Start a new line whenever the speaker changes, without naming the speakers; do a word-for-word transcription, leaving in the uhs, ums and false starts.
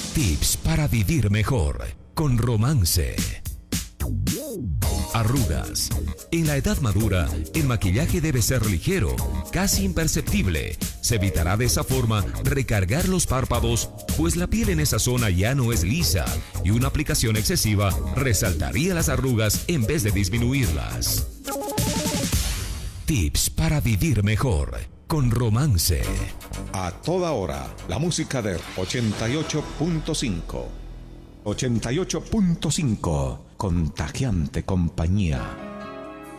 Tips para vivir mejor con Romance. Arrugas. En la edad madura, el maquillaje debe ser ligero, casi imperceptible. Se evitará de esa forma recargar los párpados, pues la piel en esa zona ya no es lisa y una aplicación excesiva resaltaría las arrugas en vez de disminuirlas. Tips para vivir mejor con Romance.
A toda hora, la música de ochenta y ocho punto cinco. ochenta y ocho punto cinco. Contagiante compañía.